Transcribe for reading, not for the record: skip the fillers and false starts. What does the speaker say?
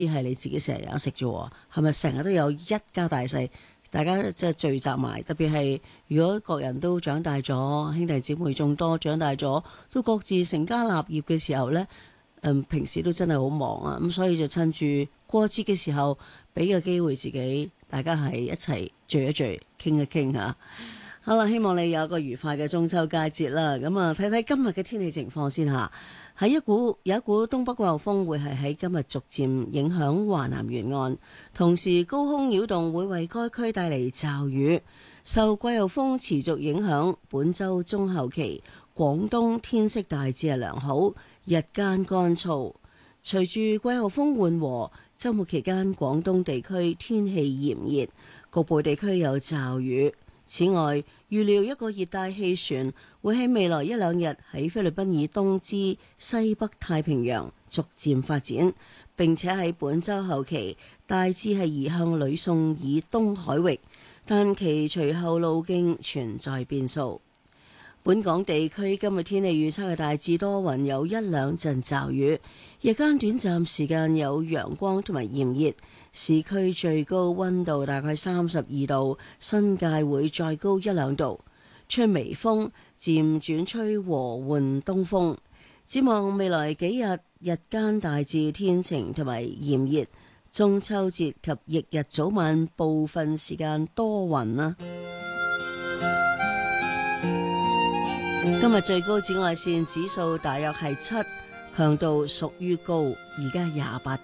係你自己成日有食啫，係咪成日都有一家大細，大家即係聚集埋？特別係如果各人都長大咗，兄弟姊妹眾多，長大咗都各自成家立業嘅時候呢，平時都真係好忙啊，咁所以就趁住過節嘅時候，俾個機會自己，大家係一齊聚一聚，傾一傾吓。好啦，希望你有一個愉快嘅中秋佳節啦。咁啊，睇睇今日嘅天氣情況先吓。有一股東北季候風會係喺今日逐漸影響華南沿岸，同時高空擾動會為該區帶嚟驟雨。受季候風持續影響，本週中後期廣東天色大致係良好，日間乾燥。隨住季候風緩和，週末期間廣東地區天氣炎熱，局部地區有驟雨。此外，預料一個熱帶氣旋會喺未來一兩日喺菲律賓以東至西北太平洋逐漸發展，並且喺本週後期大致係移向呂宋以東海域，但其隨後路徑存在變數。本港地區今日天氣預測係大致多雲，有一兩陣驟雨，日間短暫時間有陽光同埋炎熱，市區最高溫度大概32度，新界會再高一兩度，吹微風，漸轉吹和緩東風。展望未來幾日，日間大致天晴同埋炎熱，中秋節及翌日早晚部分時間多雲啦。今日最高紫外線指數大約係7，強度屬於高，而家28。